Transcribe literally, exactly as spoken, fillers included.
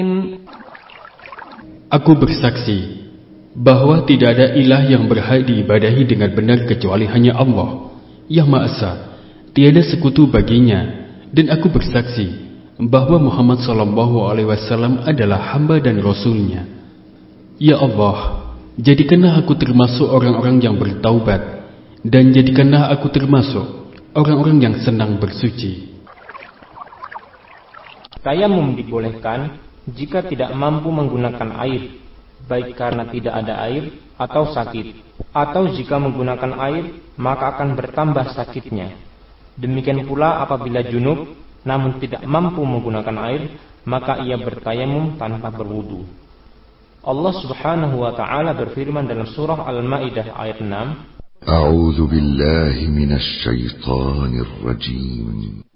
Aku bersaksi bahwa tidak ada ilah yang berhak diibadahi dengan benar kecuali hanya Allah yang Maha Esa, tiada sekutu baginya, dan aku bersaksi bahwa Muhammad sallallahu alaihi wasallam adalah hamba dan rasulnya. Ya Allah, jadikanlah aku termasuk orang-orang yang bertaubat, dan jadikanlah aku termasuk orang-orang yang senang bersuci. Tayamum dibolehkan jika tidak mampu menggunakan air, baik karena tidak ada air atau sakit, atau jika menggunakan air maka akan bertambah sakitnya. Demikian pula apabila junub namun tidak mampu menggunakan air, maka ia bertayamum tanpa berwudu. Allah Subhanahu wa taala berfirman dalam surah Al-Maidah ayat enam, A'udzu billahi minasy syaithanir rajim.